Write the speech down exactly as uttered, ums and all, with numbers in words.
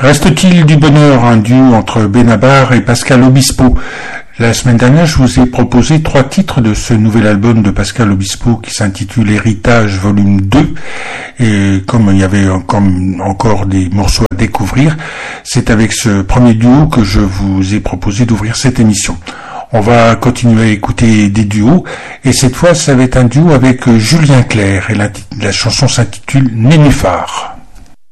Reste-t-il du bonheur, un duo entre Benabar et Pascal Obispo? La semaine dernière, je vous ai proposé trois titres de ce nouvel album de Pascal Obispo qui s'intitule Héritage volume deux. Et comme il y avait comme encore des morceaux à découvrir, c'est avec ce premier duo que je vous ai proposé d'ouvrir cette émission. On va continuer à écouter des duos, et cette fois, ça va être un duo avec Julien Clerc, et la, la chanson s'intitule Nénuphar.